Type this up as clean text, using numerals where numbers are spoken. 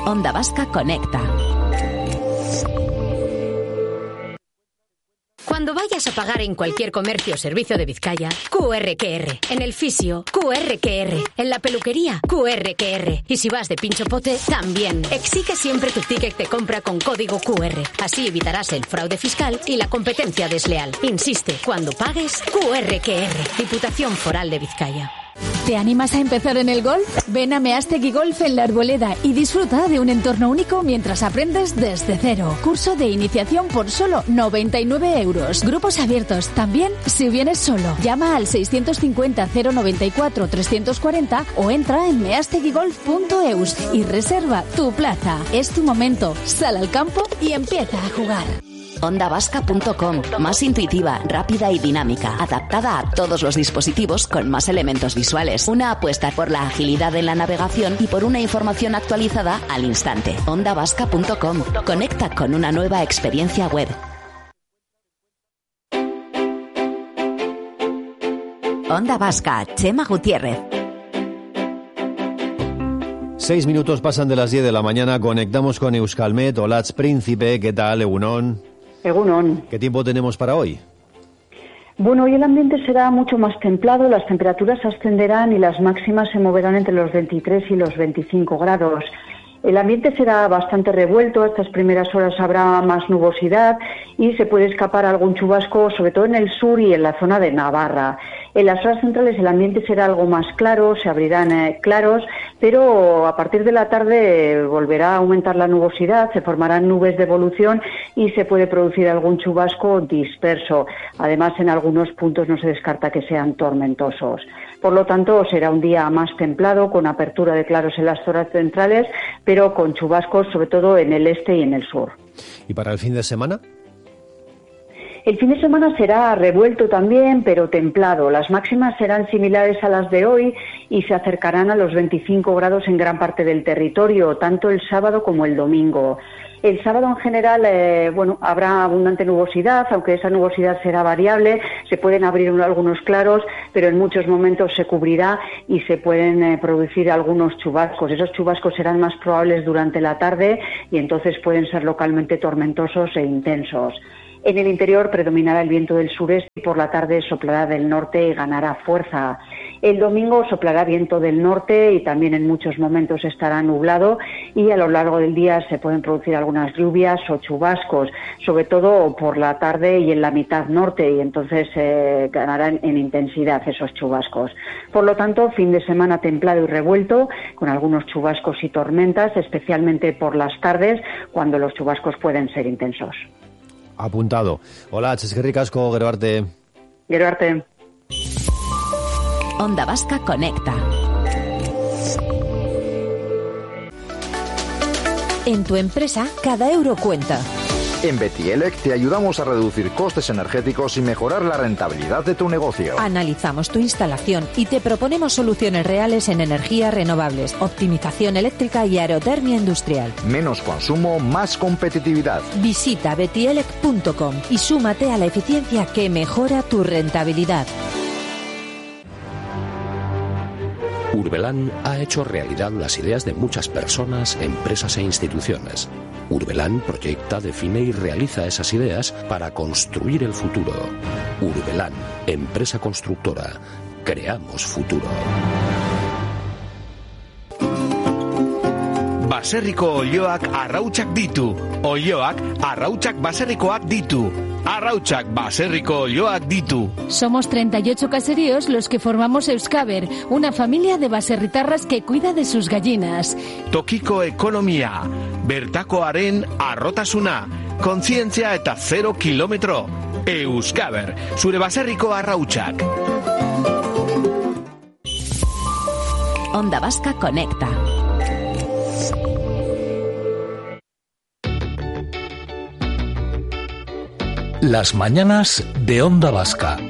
Onda Vasca conecta. Cuando vayas a pagar en cualquier comercio o servicio de Vizcaya, QRQR. En el fisio, QRQR. En la peluquería, QRQR. Y si vas de pincho pote, también. Exige siempre tu ticket de compra con código QR. Así evitarás el fraude fiscal y la competencia desleal. Insiste, cuando pagues, QRQR. Diputación Foral de Vizcaya. ¿Te animas a empezar en el golf? Ven a Meástegui Golf en La Arboleda y disfruta de un entorno único mientras aprendes desde cero. Curso de iniciación por solo 99 euros. Grupos abiertos también si vienes solo. Llama al 650 094 340 o entra en measteguigolf.eus y reserva tu plaza. Es tu momento. Sal al campo y empieza a jugar. Ondavasca.com, más intuitiva, rápida y dinámica, adaptada a todos los dispositivos con más elementos visuales. Una apuesta por la agilidad en la navegación y por una información actualizada al instante. Ondavasca.com, conecta con una nueva experiencia web. Onda Vasca, Chema Gutiérrez. 6 minutos pasan de las 10 de la mañana, conectamos con Euskalmet. Olatz Príncipe, ¿qué tal, Egunon? Egunon. ¿Qué tiempo tenemos para hoy? Bueno, hoy el ambiente será mucho más templado, las temperaturas ascenderán y las máximas se moverán entre los 23 y los 25 grados. El ambiente será bastante revuelto, a estas primeras horas habrá más nubosidad y se puede escapar algún chubasco, sobre todo en el sur y en la zona de Navarra. En las horas centrales el ambiente será algo más claro, se abrirán claros, pero a partir de la tarde volverá a aumentar la nubosidad, se formarán nubes de evolución y se puede producir algún chubasco disperso. Además, en algunos puntos no se descarta que sean tormentosos. Por lo tanto, será un día más templado, con apertura de claros en las zonas centrales, pero con chubascos sobre todo en el este y en el sur. ¿Y para el fin de semana? El fin de semana será revuelto también, pero templado. Las máximas serán similares a las de hoy y se acercarán a los 25 grados en gran parte del territorio, tanto el sábado como el domingo. El sábado en general, habrá abundante nubosidad, aunque esa nubosidad será variable, se pueden abrir algunos claros, pero en muchos momentos se cubrirá y se pueden producir algunos chubascos. Esos chubascos serán más probables durante la tarde y entonces pueden ser localmente tormentosos e intensos. En el interior predominará el viento del sureste y por la tarde soplará del norte y ganará fuerza. El domingo soplará viento del norte y también en muchos momentos estará nublado y a lo largo del día se pueden producir algunas lluvias o chubascos, sobre todo por la tarde y en la mitad norte, y entonces ganarán en intensidad esos chubascos. Por lo tanto, fin de semana templado y revuelto, con algunos chubascos y tormentas, especialmente por las tardes, cuando los chubascos pueden ser intensos. Apuntado. Hola, eskerrik asko, gero arte. Gero arte. Onda Vasca conecta. En tu empresa, cada euro cuenta. En Betielec te ayudamos a reducir costes energéticos y mejorar la rentabilidad de tu negocio. Analizamos tu instalación y te proponemos soluciones reales en energías renovables, optimización eléctrica y aerotermia industrial. Menos consumo, más competitividad. Visita betielec.com y súmate a la eficiencia que mejora tu rentabilidad. Urbelan ha hecho realidad las ideas de muchas personas, empresas e instituciones. Urbelan proyecta, define y realiza esas ideas para construir el futuro. Urbelan, empresa constructora. Creamos futuro. Baserriko olioak arrautsak ditu. Olioak arrautsak baserrikoak ditu. Arrautsak baserriko olioak ditu. Somos 38 caseríos los que formamos Euskaber, una familia de baserritarras que cuida de sus gallinas. Tokiko ekonomia, bertakoaren arrotasuna, kontzientzia eta 0 kilometro. Euskaber, zure baserriko arrautsak. Onda Vasca conecta. Las mañanas de Onda Vasca.